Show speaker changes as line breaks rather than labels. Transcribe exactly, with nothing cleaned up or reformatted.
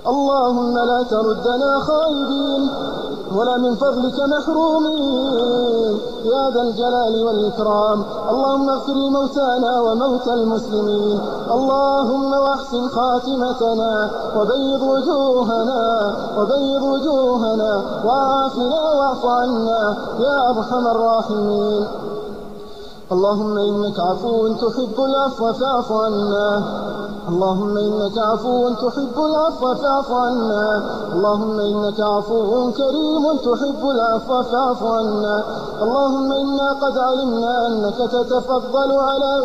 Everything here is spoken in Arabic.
اللهم لا تردنا خائبين ولا من فضلك محرومين يا ذا الجلال والإكرام. اللهم اغفر لموتانا وموتى المسلمين. اللهم واحسن خاتمتنا وبيض وجوهنا وبيض وجوهنا وعافنا واعف عنا يا أرحم الراحمين. اللهم إنك عفو تحب العفو فاعف عنا. اللهم إنك عفو تحب العفو فاعف عنا. اللهم إنك عفو كريم تحب العفو فاعف عنا. اللهم إنا قد علمنا أنك تتفضل على